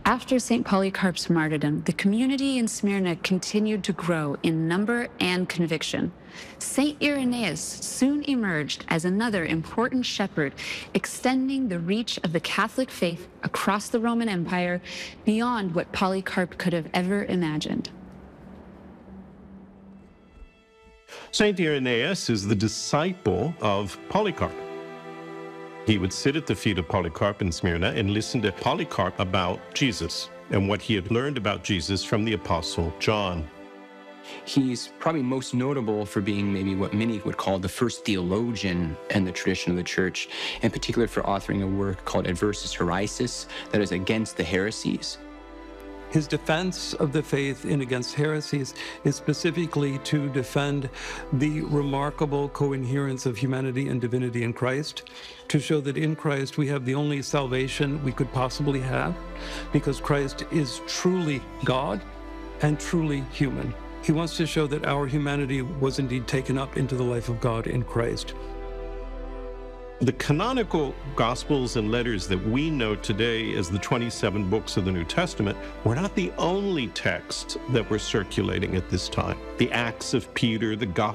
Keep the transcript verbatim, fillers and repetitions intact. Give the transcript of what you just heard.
After Saint Polycarp's martyrdom, the community in Smyrna continued to grow in number and conviction. Saint Irenaeus soon emerged as another important shepherd, extending the reach of the Catholic faith across the Roman Empire beyond what Polycarp could have ever imagined. Saint Irenaeus is the disciple of Polycarp. He would sit at the feet of Polycarp in Smyrna and listen to Polycarp about Jesus and what he had learned about Jesus from the Apostle John. He's probably most notable for being maybe what many would call the first theologian in the tradition of the church, in particular for authoring a work called Adversus Haeresis, that is against the heresies. His defense of the faith in against heresies is specifically to defend the remarkable coherence of humanity and divinity in Christ, to show that in Christ we have the only salvation we could possibly have, because Christ is truly God and truly human. He wants to show that our humanity was indeed taken up into the life of God in Christ. The canonical Gospels and letters that we know today as the twenty-seven books of the New Testament were not the only texts that were circulating at this time. The Acts of Peter, the Gospel